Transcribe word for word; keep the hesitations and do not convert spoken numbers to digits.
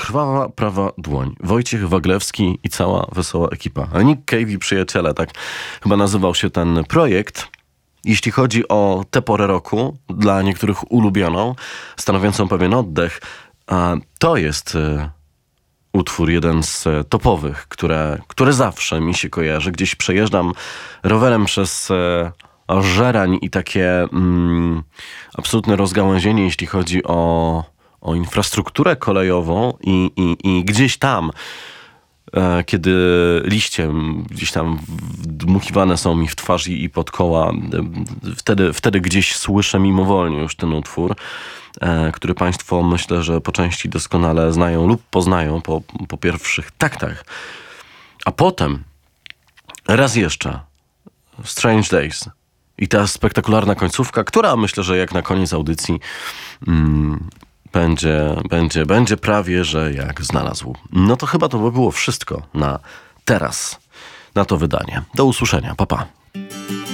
Krwawa prawa dłoń. Wojciech Waglewski i cała wesoła ekipa. A Nick Cave i przyjaciele, tak chyba nazywał się ten projekt. Jeśli chodzi o tę porę roku, dla niektórych ulubioną, stanowiącą pewien oddech, to jest utwór jeden z topowych, które, które zawsze mi się kojarzy. Gdzieś przejeżdżam rowerem przez Żerań i takie mm, absolutne rozgałęzienie, jeśli chodzi o, o infrastrukturę kolejową i, i, i gdzieś tam, e, kiedy liście gdzieś tam dmuchiwane są mi w twarz i, i pod koła, e, wtedy, wtedy gdzieś słyszę mimowolnie już ten utwór, e, który państwo myślę, że po części doskonale znają lub poznają po, po pierwszych taktach. A potem raz jeszcze Strange Days. I ta spektakularna końcówka, która myślę, że jak na koniec audycji mm, będzie, będzie, będzie prawie, że jak znalazł. No to chyba to by było wszystko na teraz, na to wydanie. Do usłyszenia. Pa, pa.